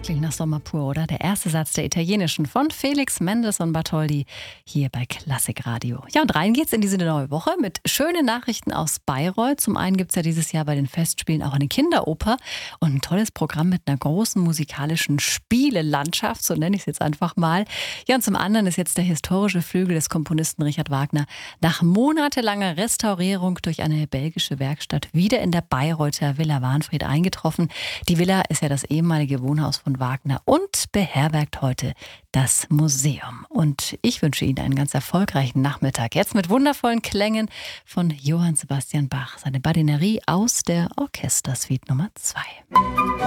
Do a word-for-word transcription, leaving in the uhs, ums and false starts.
Klingt nach Sommer pur, oder? Der erste Satz der italienischen von Felix Mendelssohn Bartholdy hier bei Klassikradio. Ja, und rein geht's in diese neue Woche mit schönen Nachrichten aus Bayreuth. Zum einen gibt's ja dieses Jahr bei den Festspielen auch eine Kinderoper und ein tolles Programm mit einer großen musikalischen Spielelandschaft, so nenne ich es jetzt einfach mal. Ja, und zum anderen ist jetzt der historische Flügel des Komponisten Richard Wagner nach monatelanger Restaurierung durch eine belgische Werkstatt wieder in der Bayreuther Villa Wahnfried eingetroffen. Die Villa ist ja das ehemalige Wohnhaus von Wagner und beherbergt heute das Museum. Und ich wünsche Ihnen einen ganz erfolgreichen Nachmittag. Jetzt mit wundervollen Klängen von Johann Sebastian Bach. Seine Badinerie aus der Orchestersuite Nummer zwei.